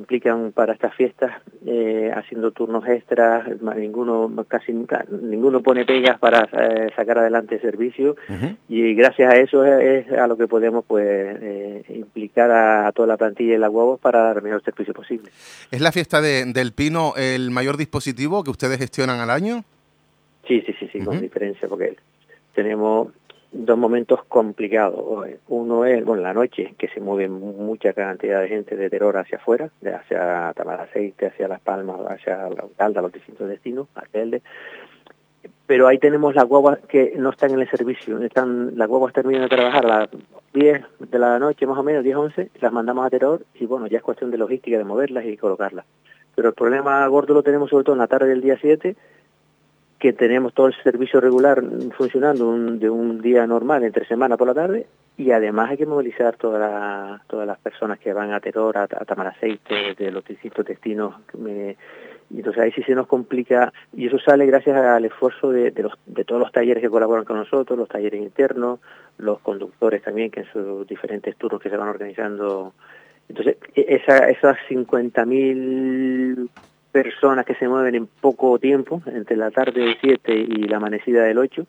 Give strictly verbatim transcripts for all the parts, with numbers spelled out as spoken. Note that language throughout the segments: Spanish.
implican para estas fiestas, eh, haciendo turnos extras, ninguno casi ninguno pone pegas para eh, sacar adelante el servicio, uh-huh. y gracias a eso es, es a lo que podemos pues eh, implicar a, a toda la plantilla y las guaguas para dar el mejor servicio posible. ¿Es la fiesta de, del Pino el mayor dispositivo que ustedes gestionan al año? Sí, sí, sí, sí, uh-huh. con diferencia, porque tenemos dos momentos complicados. Uno es, bueno, la noche, que se mueve mucha cantidad de gente de Teror hacia afuera, de hacia Tamaraceite, hacia Las Palmas, hacia la Calda, los distintos destinos, hacia Elde. Pero ahí tenemos las guaguas que no están en el servicio. Están, las guaguas terminan de trabajar a las diez de la noche, más o menos, diez, once, las mandamos a Teror y bueno, ya es cuestión de logística, de moverlas y colocarlas. Pero el problema gordo lo tenemos sobre todo en la tarde del día siete, que tenemos todo el servicio regular funcionando un, de un día normal entre semana por la tarde, y además hay que movilizar toda la, todas las personas que van a Teror, a, a Tamaraceite, de los distintos destinos. Me, y entonces ahí sí se nos complica, y eso sale gracias al esfuerzo de, de, los, de todos los talleres que colaboran con nosotros, los talleres internos, los conductores también, que en sus diferentes turnos que se van organizando. Entonces, esa, esas cincuenta mil personas que se mueven en poco tiempo, entre la tarde del siete y la amanecida del ocho,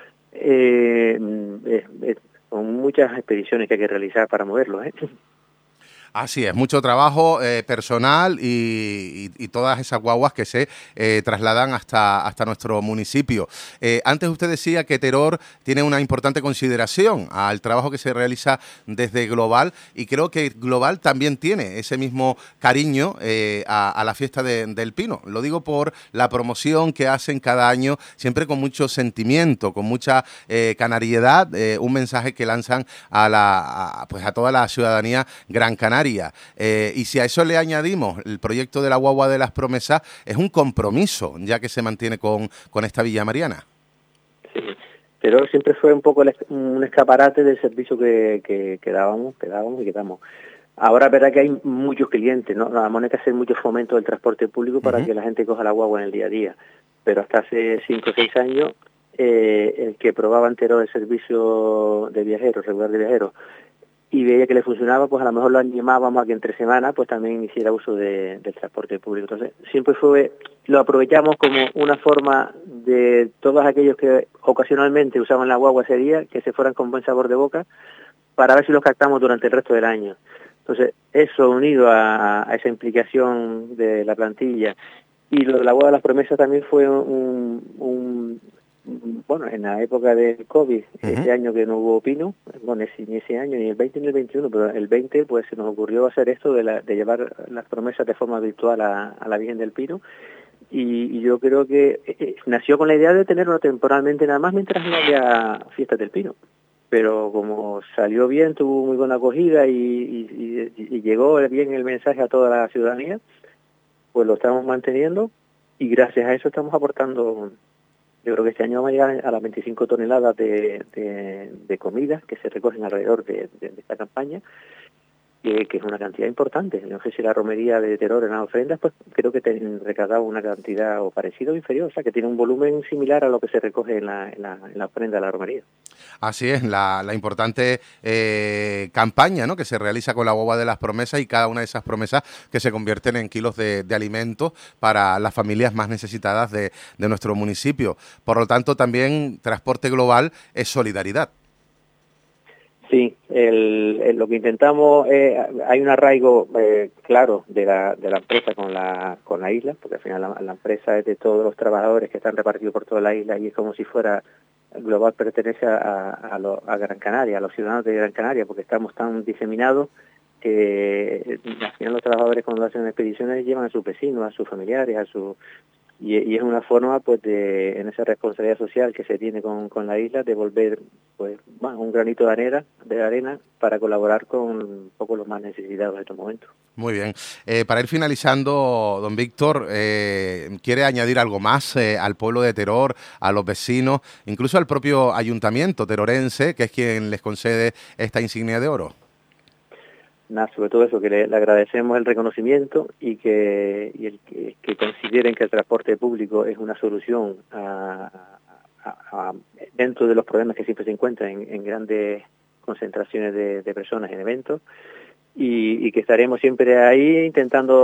eh, eh, eh, son muchas expediciones que hay que realizar para moverlos, ¿eh? Así es, mucho trabajo eh, personal y, y, y todas esas guaguas que se eh, trasladan hasta, hasta nuestro municipio. Eh, antes usted decía que Teror tiene una importante consideración al trabajo que se realiza desde Global, y creo que Global también tiene ese mismo cariño eh, a, a la fiesta de, del Pino. Lo digo por la promoción que hacen cada año, siempre con mucho sentimiento, con mucha eh, canariedad, eh, un mensaje que lanzan a, la, a, pues a toda la ciudadanía gran canaria. Eh, y si a eso le añadimos el proyecto de la guagua de las promesas, es un compromiso ya que se mantiene con, con esta Villa Mariana. Sí, pero siempre fue un poco el, un escaparate del servicio que, que, que dábamos, que dábamos y que damos. Ahora es verdad que hay muchos clientes, ¿no? Vamos a hacer mucho fomento del transporte público para uh-huh. que la gente coja la guagua en el día a día, pero hasta hace cinco o seis años eh, el que probaba entero el servicio de viajeros, regular de viajeros, y veía que le funcionaba, pues a lo mejor lo animábamos a que entre semana pues también hiciera uso de, del transporte público. Entonces siempre fue, lo aprovechamos como una forma de todos aquellos que ocasionalmente usaban la guagua ese día, que se fueran con buen sabor de boca, para ver si los captamos durante el resto del año. Entonces eso unido a, a esa implicación de la plantilla, y lo de la guagua de las promesas también fue un, un bueno, en la época del COVID, uh-huh. ese año que no hubo Pino, bueno, ni ese año, ni el veinte ni el veintiuno, pero el veinte pues se nos ocurrió hacer esto de, la, de llevar las promesas de forma virtual a, a la Virgen del Pino, y, y yo creo que eh, nació con la idea de tenerlo temporalmente nada más mientras no haya fiestas del Pino, pero como salió bien, tuvo muy buena acogida y, y, y, y llegó bien el mensaje a toda la ciudadanía, pues lo estamos manteniendo, y gracias a eso estamos aportando. Yo creo que este año vamos a llegar a las veinticinco toneladas de, de, de comida que se recogen alrededor de, de, de esta campaña, eh, que es una cantidad importante. No sé si la romería de Teror en las ofrendas, pues creo que te recaudaba una cantidad o parecido o inferior, o sea que tiene un volumen similar a lo que se recoge en la, en la, en la ofrenda de la romería. Así es, la, la importante eh, campaña, ¿no?, que se realiza con la guagua de las promesas, y cada una de esas promesas que se convierten en kilos de, de alimentos para las familias más necesitadas de, de nuestro municipio. Por lo tanto, también Transporte Global es solidaridad. Sí, el, el, lo que intentamos, eh, hay un arraigo eh, claro de la, de la empresa con la, con la isla, porque al final la, la empresa es de todos los trabajadores que están repartidos por toda la isla, y es como si fuera Global pertenece a, a, lo, a Gran Canaria, a los ciudadanos de Gran Canaria, porque estamos tan diseminados que al final los trabajadores cuando hacen expediciones llevan a sus vecinos, a sus familiares, a su y, y es una forma pues de, en esa responsabilidad social que se tiene con, con la isla, de volver pues bueno, un granito de arena, de arena para colaborar con un poco los más necesitados en estos momentos. Muy bien. Eh, para ir finalizando, don Víctor, eh, ¿quiere añadir algo más eh, al pueblo de Teror, a los vecinos, incluso al propio ayuntamiento terorense, que es quien les concede esta insignia de oro? Nada, sobre todo eso, que le, le agradecemos el reconocimiento y que, y el, que, que consideren que el transporte público es una solución a, a, a, dentro de los problemas que siempre se encuentran en, en grandes concentraciones de, de personas en eventos, y, y que estaremos siempre ahí intentando